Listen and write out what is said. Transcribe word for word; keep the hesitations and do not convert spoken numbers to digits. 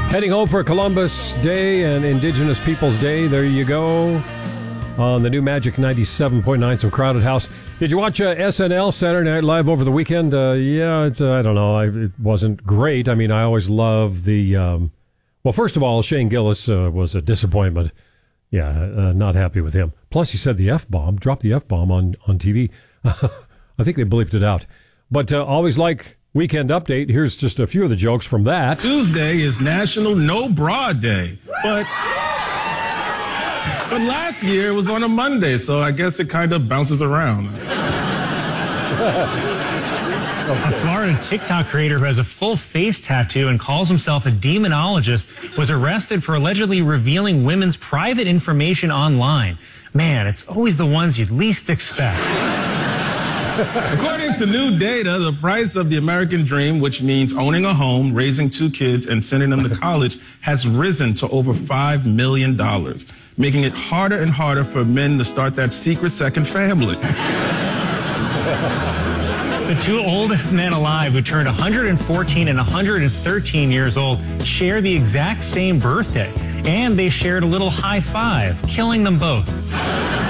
Heading home for Columbus Day and Indigenous Peoples Day. There you go. On the new Magic ninety-seven point nine, some Crowded House. Did you watch uh, S N L, Saturday Night Live, over the weekend? Uh, yeah, it, uh, I don't know. I, it wasn't great. I mean, I always love the... Um, well, first of all, Shane Gillis uh, was a disappointment. Yeah, uh, not happy with him. Plus, he said the F-bomb, dropped the F-bomb on, on T V. I think they bleeped it out. But uh, always like Weekend Update. Here's just a few of the jokes from that. Tuesday is National No Bra Day. But... But last year it was on a Monday, so I guess it kind of bounces around. A Florida TikTok creator who has a full face tattoo and calls himself a demonologist was arrested for allegedly revealing women's private information online. Man, it's always the ones you'd least expect. According to new data, the price of the American dream, which means owning a home, raising two kids, and sending them to college, has risen to over five million dollars, making it harder and harder for men to start that secret second family. The two oldest men alive, who turned one hundred fourteen and one hundred thirteen years old, share the exact same birthday, and they shared a little high five, killing them both.